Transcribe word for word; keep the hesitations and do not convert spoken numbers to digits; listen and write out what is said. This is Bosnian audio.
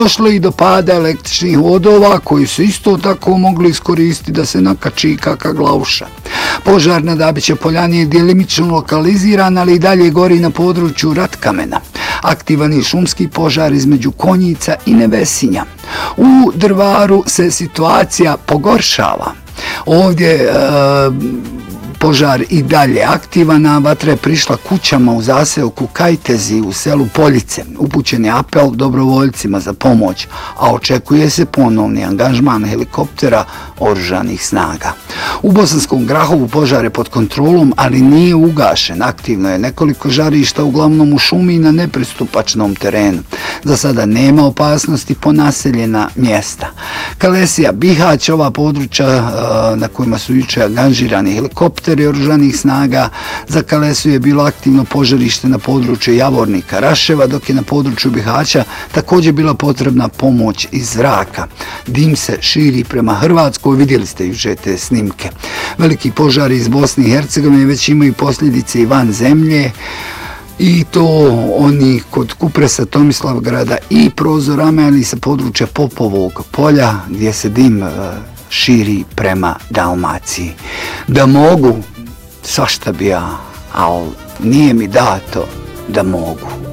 Došlo i do pada električnih vodova koji su isto tako mogli iskoristiti da se nakači kaka glauša. Požar na Dabiće poljani je djelimično lokaliziran, ali i dalje gori na području Ratkamena. Aktivan je šumski požar između Konjica i Nevesinja. U Drvaru se situacija pogoršava. Ovdje e, požar i dalje aktivan, a vatra je prišla kućama u zaseoku Kajtezi u selu Poljice. Upućen je apel dobrovoljcima za pomoć, a očekuje se ponovni angažman helikoptera oružanih snaga. U Bosanskom Grahovu požar je pod kontrolom, ali nije ugašen. Aktivno je nekoliko žarišta, uglavnom u šumi i na nepristupačnom terenu. Za sada nema opasnosti po naseljena mjesta. Kalesija, Bihać, ova područja na kojima su juče angažirani helikopteri oružanih snaga. Za Kalesiju je bilo aktivno požarište na području Javornika, Raševa, dok je na području Bihaća također bila potrebna pomoć iz zraka. Dim se širi prema Hrvatskoj, vidjeli ste juče te snimke. Veliki požari iz Bosne i Hercegovine već imaju posljedice i van zemlje, i to oni kod Kupresa, Tomislavgrada i Prozorame, ali i sa područja Popovog polja gdje se dim širi prema Dalmaciji. Da mogu, svašta bi ja, ali nije mi dato da mogu.